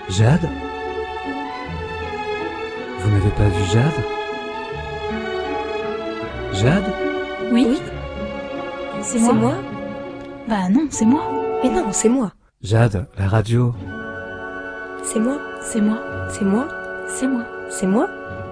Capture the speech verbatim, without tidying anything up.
Jade? Vous n'avez pas vu Jade? Jade? Oui, Oui, c'est c'est moi. moi. Bah non, c'est moi. Mais non, c'est moi. Jade, la radio. C'est moi. C'est moi. C'est moi. C'est moi. C'est moi.